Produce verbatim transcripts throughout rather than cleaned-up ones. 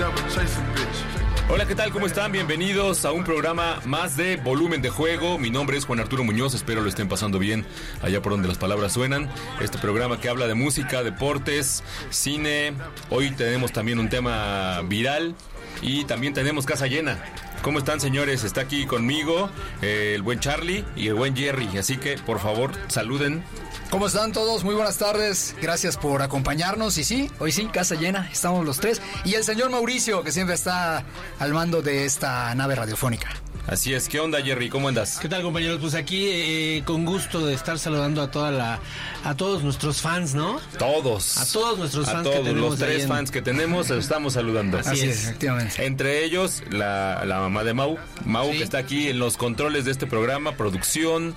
Hola, ¿qué tal? ¿Cómo están? Bienvenidos a un programa más de Volumen de Juego. Mi nombre es Juan Arturo Muñoz, espero lo estén pasando bien allá por donde las palabras suenan. Este programa que habla de música, deportes, cine. Hoy tenemos también un tema viral y también tenemos casa llena. ¿Cómo están, señores? Está aquí conmigo eh, el buen Charlie y el buen Jerry, así que por favor saluden. ¿Cómo están todos? Muy buenas tardes, gracias por acompañarnos. Y sí, hoy sí, casa llena, estamos los tres. Y el señor Mauricio, que siempre está al mando de esta nave radiofónica. Así es, ¿qué onda, Jerry? ¿Cómo andas? ¿Qué tal, compañeros? Pues aquí eh, con gusto de estar saludando a toda la, a todos nuestros fans, ¿no? Todos. A todos nuestros a fans todos, que tenemos. Los tres en... fans que tenemos, los estamos saludando. Así, Así es, es, efectivamente. Entre ellos, la, la mamá de Mau, Mau, ¿sí? Que está aquí en los controles de este programa, producción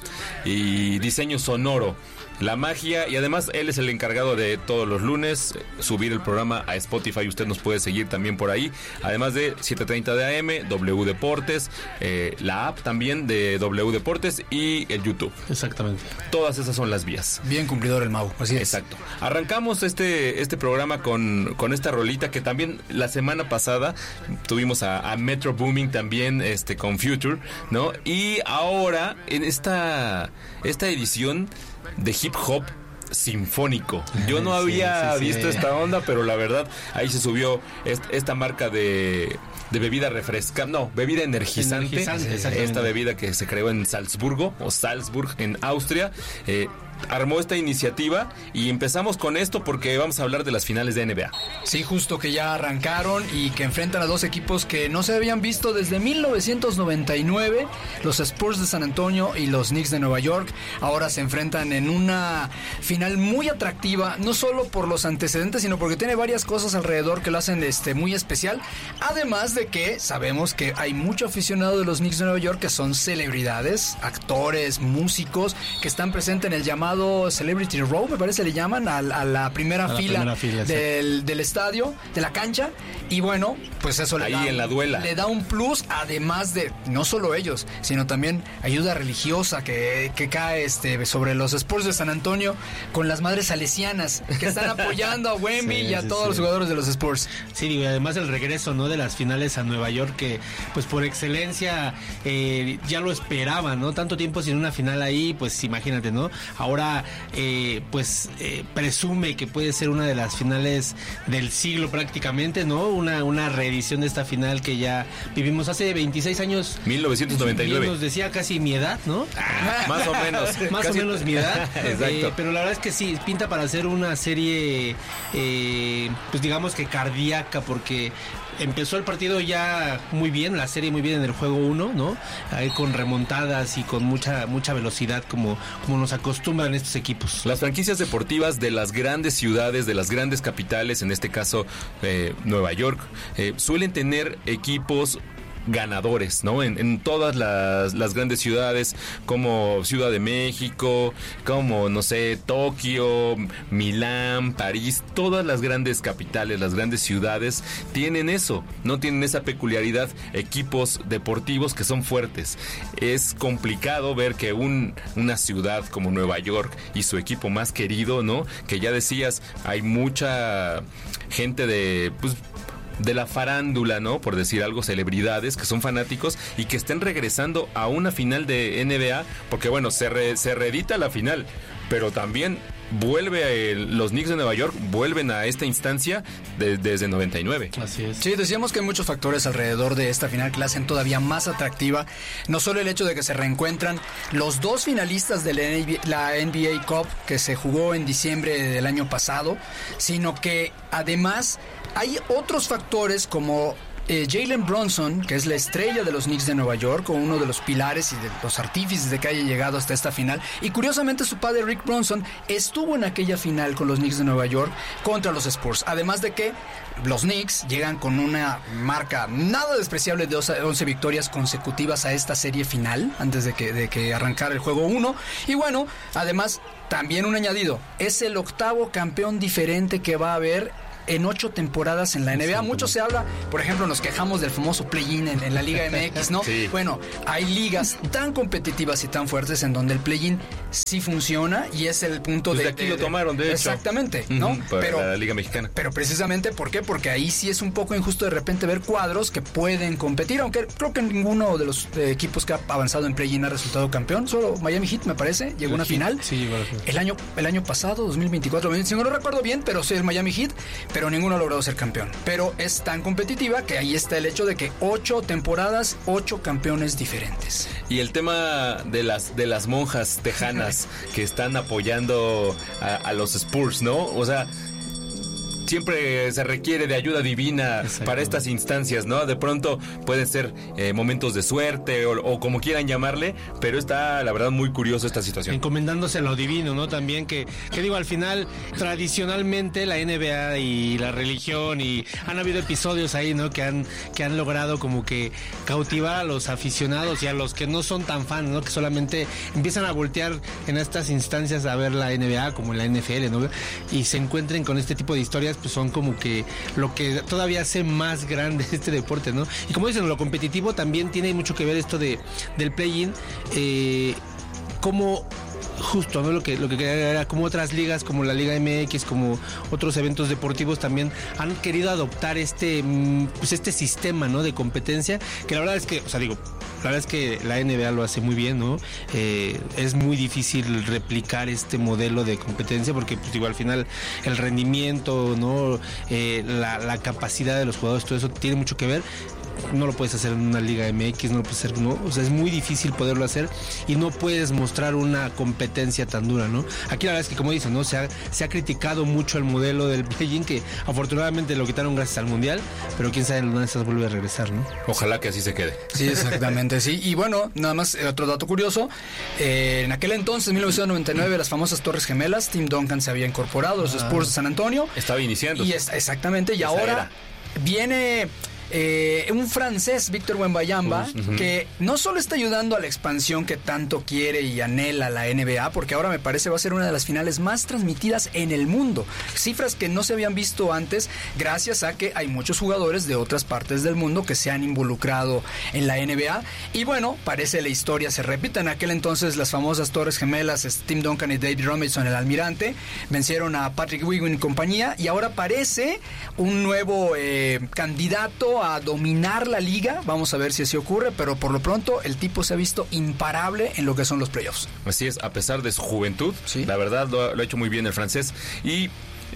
y diseño sonoro. La magia, y además él es el encargado de todos los lunes subir el programa a Spotify. Usted nos puede seguir también por ahí, además de siete treinta de A M, W Deportes, eh, la app también de W Deportes y el YouTube. Exactamente. Todas esas son las vías. Bien cumplidor el Mau, así es. Exacto. Arrancamos este, este programa con, con esta rolita que también la semana pasada tuvimos a, a Metro Booming también este, con Future, ¿no? Y ahora en esta, esta edición de hip hop sinfónico. Yo no había sí, sí, visto sí. esta onda, pero la verdad ahí se subió est- esta marca de de bebida refresca, no, bebida energizante, energizante esta bebida que se creó en Salzburgo o Salzburg en Austria. Eh, armó esta iniciativa y empezamos con esto porque vamos a hablar de las finales de N B A. Sí, justo que ya arrancaron y que enfrentan a dos equipos que no se habían visto desde mil novecientos noventa y nueve, los Spurs de San Antonio y los Knicks de Nueva York. Ahora se enfrentan en una final muy atractiva, no solo por los antecedentes, sino porque tiene varias cosas alrededor que lo hacen este, muy especial. Además de que sabemos que hay mucho aficionado de los Knicks de Nueva York que son celebridades, actores, músicos, que están presentes en el llamado Celebrity Row, me parece le llaman, a, a la primera a fila, la primera fila del, sí. del estadio, de la cancha. Y bueno, pues eso le ahí da, en la duela. le da un plus, además de no solo ellos, sino también ayuda religiosa que, que cae este, sobre los Spurs de San Antonio con las madres salesianas que están apoyando a Wemby sí, y a sí, todos sí. los jugadores de los Spurs. Sí, digo, y además el regreso, ¿no?, de las finales a Nueva York, que pues por excelencia eh, ya lo esperaban, ¿no? Tanto tiempo sin una final ahí, pues imagínate, ¿no? Ahora Eh, pues eh, presume que puede ser una de las finales del siglo prácticamente, ¿no? Una, una reedición de esta final que ya vivimos hace veintiséis años. mil novecientos noventa y nueve. Nos decía casi mi edad, ¿no? Ah, más o menos. Más casi. o menos mi edad. Exacto. Eh, pero la verdad es que sí, pinta para hacer una serie, eh, pues digamos que cardíaca, porque empezó el partido ya muy bien, la serie muy bien en el juego uno, ¿no? Ahí con remontadas y con mucha mucha velocidad como, como nos acostumbran estos equipos. Las franquicias deportivas de las grandes ciudades, de las grandes capitales, en este caso eh, Nueva York, eh, suelen tener equipos ganadores, ¿no? En, en todas las, las grandes ciudades, como Ciudad de México, como, no sé, Tokio, Milán, París, todas las grandes capitales, las grandes ciudades tienen eso, no tienen esa peculiaridad, equipos deportivos que son fuertes. Es complicado ver que un, una ciudad como Nueva York y su equipo más querido, ¿no? Que ya decías, hay mucha gente de, pues, de la farándula, ¿no? Por decir algo, celebridades que son fanáticos y que estén regresando a una final de N B A, porque bueno, se, re, se reedita la final, pero también vuelve el, los Knicks de Nueva York vuelven a esta instancia de, desde noventa y nueve. Así es. Sí, decíamos que hay muchos factores alrededor de esta final que la hacen todavía más atractiva. No solo el hecho de que se reencuentran los dos finalistas de la N B A Cup que se jugó en diciembre del año pasado, sino que además hay otros factores como Eh, Jalen Brunson, que es la estrella de los Knicks de Nueva York, o uno de los pilares y de los artífices de que haya llegado hasta esta final. Y curiosamente su padre Rick Brunson estuvo en aquella final con los Knicks de Nueva York contra los Spurs. Además de que los Knicks llegan con una marca nada despreciable de once victorias consecutivas a esta serie final, antes de que, de que arrancara el juego uno. Y bueno, además, también un añadido, es el octavo campeón diferente que va a haber en ocho temporadas en la N B A. Mucho se habla, por ejemplo, nos quejamos del famoso play-in en, en la Liga M X, ¿no? Sí. Bueno, hay ligas tan competitivas y tan fuertes en donde el play-in sí funciona y es el punto pues de... de aquí de, lo tomaron, de hecho. Exactamente, ¿no? Uh-huh, para pero la Liga Mexicana. Pero precisamente, ¿por qué? Porque ahí sí es un poco injusto de repente ver cuadros que pueden competir, aunque creo que ninguno de los eh, equipos que ha avanzado en play-in ha resultado campeón. Solo Miami Heat, me parece, llegó a una final. Sí, llegó a la final. El año, el año pasado, dos mil veinticuatro, si no lo recuerdo bien, pero sí el Miami Heat, pero ninguno ha logrado ser campeón. Pero es tan competitiva que ahí está el hecho de que ocho temporadas, ocho campeones diferentes. Y el tema de las de las monjas tejanas que están apoyando a, a los Spurs, ¿no? O sea, siempre se requiere de ayuda divina para estas instancias, ¿no? De pronto pueden ser eh, momentos de suerte o, o como quieran llamarle, pero está, la verdad, muy curioso esta situación. Encomendándose a lo divino, ¿no? También que, que digo, al final, tradicionalmente la N B A y la religión y han habido episodios ahí, ¿no? Que han, que han logrado como que cautivar a los aficionados y a los que no son tan fans, ¿no? Que solamente empiezan a voltear en estas instancias a ver la N B A como en la N F L, ¿no? Y se encuentren con este tipo de historias, pues son como que lo que todavía hace más grande este deporte, ¿no? Y como dicen, lo competitivo también tiene mucho que ver esto de del play-in, eh, como justo, ¿no? Lo que lo que quería era como otras ligas como la Liga M X, como otros eventos deportivos también han querido adoptar este pues este sistema, ¿no? De competencia, que la verdad es que, o sea, digo, la verdad es que la N B A lo hace muy bien, ¿no? Eh, es muy difícil replicar este modelo de competencia porque, pues digo, al final el rendimiento, ¿no? Eh, la, la capacidad de los jugadores, todo eso tiene mucho que ver. No lo puedes hacer en una Liga M X, no lo puedes hacer, ¿no? O sea, es muy difícil poderlo hacer y no puedes mostrar una competencia tan dura, ¿no? Aquí la verdad es que, como dicen, ¿no? Se ha, se ha criticado mucho el modelo del play-in, que afortunadamente lo quitaron gracias al Mundial, pero quién sabe en una de esas vuelve a regresar, ¿no? Ojalá que así se quede. Sí, exactamente, sí. Y bueno, nada más eh, otro dato curioso. Eh, en aquel entonces, en mil novecientos noventa y nueve, las famosas Torres Gemelas, Tim Duncan se había incorporado a los ah. Spurs de San Antonio. Estaba iniciando. Y es, exactamente, y Esa ahora era. viene... Eh, un francés, Víctor Wembanyama, uh-huh. que no solo está ayudando a la expansión que tanto quiere y anhela la N B A, porque ahora me parece va a ser una de las finales más transmitidas en el mundo. Cifras que no se habían visto antes, gracias a que hay muchos jugadores de otras partes del mundo que se han involucrado en la N B A. Y bueno, parece la historia se repite. En aquel entonces las famosas Torres Gemelas, Tim Duncan y David Robinson, el almirante, vencieron a Patrick Ewing y compañía, y ahora parece un nuevo eh, candidato a dominar la liga. Vamos a ver si así ocurre, pero por lo pronto el tipo se ha visto imparable en lo que son los playoffs. Así es, a pesar de su juventud, sí. La verdad lo, lo ha hecho muy bien el francés. Y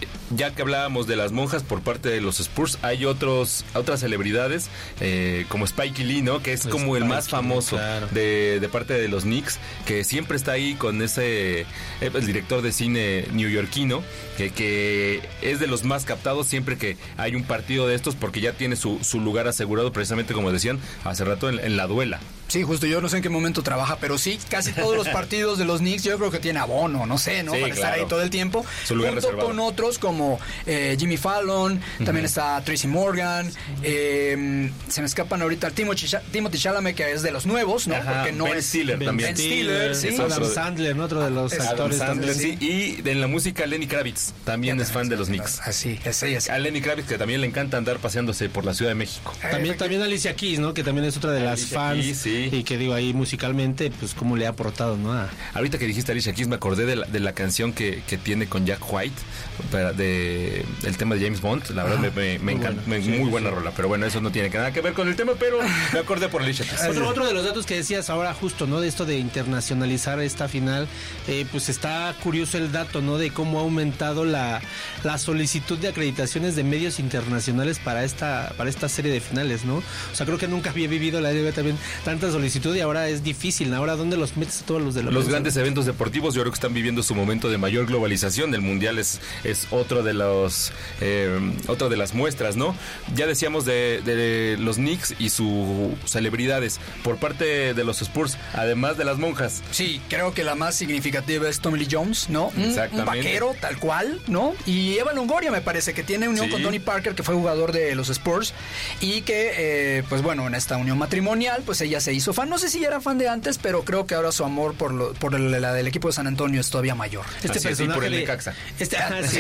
ya que hablábamos de las monjas por parte de los Spurs, hay otros otras celebridades eh, como Spike Lee, ¿no? Que es pues como Spike, el más famoso, claro. de, de parte de los Knicks, que siempre está ahí con ese, el director de cine neoyorquino, que, que es de los más captados siempre que hay un partido de estos, porque ya tiene su, su lugar asegurado, precisamente como decían hace rato, en, en la duela. Sí, justo, yo no sé en qué momento trabaja, pero sí, casi todos los partidos de los Knicks yo creo que tiene abono, no sé, ¿no? Sí, para claro. estar ahí todo el tiempo. Su lugar junto reservado. Con otros como eh, Jimmy Fallon, uh-huh. también está Tracy Morgan, eh, se me escapan ahorita Timothy, Timothy Chalamet, que es de los nuevos, ¿no? Ajá, porque no Ben es Stiller Ben también. Stiller, sí. Adam Sandler, ¿no? Otro de los Adam actores Sandler, también. sí. Y de en la música Lenny Kravitz también es fan de los Knicks. Así, así, así. A Lenny Kravitz, que también le encanta andar paseándose por la Ciudad de México. También, también Alicia Keys, ¿no? Que también es otra de las Alicia fans. Keys, sí. Y que digo ahí musicalmente, pues cómo le ha aportado, ¿no? A... Ahorita que dijiste Alicia Keys, me acordé de la, de la canción que, que tiene con Jack White, para, de el tema de James Bond. La verdad, ah, me, me, me encanta, bueno. sí, muy sí, buena sí. rola. Pero bueno, eso no tiene nada que ver con el tema, pero me acordé por Alicia Keys. Otro, otro de los datos que decías ahora justo, ¿no? De esto de internacionalizar esta final, eh, pues está curioso el dato, ¿no? De cómo ha aumentado la, la solicitud de acreditaciones de medios internacionales para esta para esta serie de finales, ¿no? O sea, creo que nunca había vivido la N B A también tanta solicitud y ahora es difícil. Ahora, ¿dónde los metes a todos los de la Los prensa? grandes eventos deportivos yo creo que están viviendo su momento de mayor globalización. El Mundial es, es otro de los eh, otra de las muestras, ¿no? Ya decíamos de, de los Knicks y sus celebridades por parte de los Spurs, además de las monjas. Sí, creo que la más significativa es Tommy Lee Jones, ¿no? Un, Exactamente. un vaquero, tal cual, ¿no? Y Eva Longoria me parece que tiene unión sí. con Tony Parker, que fue jugador de los Spurs, y que, eh, pues bueno, en esta unión matrimonial, pues ella se hizo fan. No sé si ya era fan de antes, pero creo que ahora su amor por, lo, por el, la del equipo de San Antonio es todavía mayor. Este Así personaje es, por el de Caxa. Este, ah, sí, el, sí,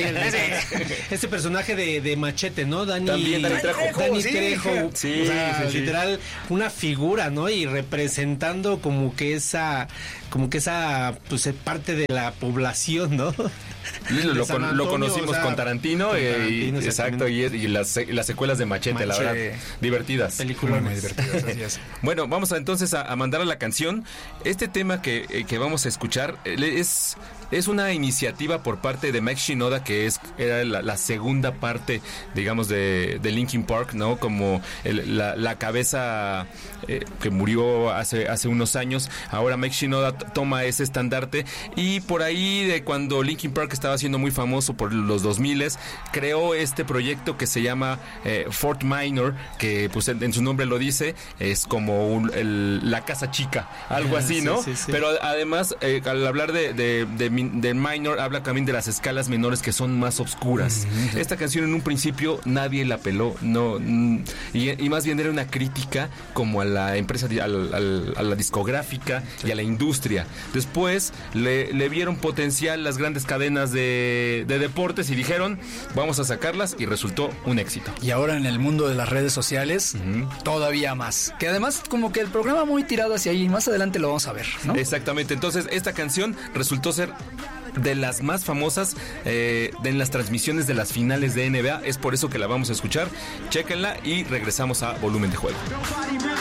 este personaje de, de Machete, ¿no? Dani, También Dani Trejo. Dani sí. Trejo. Sí, o sea, sí, sí. literal, una figura, ¿no? Y representando como que esa, como que esa, pues parte de la población, ¿no? Lo, lo, San con- Antonio, lo conocimos o sea, con Tarantino, con eh, Tarantino, y, exacto, y, y las, las secuelas de Machete, la Machete. verdad, divertidas. Película Muy divertido, así es. Bueno, vamos a, entonces a, a mandar a la canción. Este tema que, eh, que vamos a escuchar eh, es, es una iniciativa por parte de Mike Shinoda, que es era la, la segunda parte, digamos, de, de Linkin Park, ¿no? Como el- la, la cabeza eh, que murió hace, hace unos años. Ahora Mike Shinoda t- toma ese estandarte y por ahí de cuando Linkin Park estaba siendo muy famoso por los dos miles, creó este proyecto que se llama eh, Fort Minor, que pues en, en su nombre lo dice, es como un- el- la casa chica, algo Ah, así, sí, ¿no? sí, sí. Pero además, eh, al hablar de, de, de, min- de minor, habla también de las escalas menores que son más obscuras. Esta canción en un principio nadie la peló, no, mm, y, y más bien era una crítica como a la empresa, di- al- al- a la discográfica y a la industria. Después le, le vieron potencial las grandes cadenas de, de deportes y dijeron, vamos a sacarlas, y resultó un éxito. Y ahora en el mundo de las redes sociales, todavía más. Que además como que el programa muy tirado hacia ahí, más adelante lo vamos a ver, ¿no? Exactamente, entonces esta canción resultó ser de las más famosas eh, de en las transmisiones de las finales de N B A, es por eso que la vamos a escuchar. Chéquenla y regresamos a Volumen de Juego.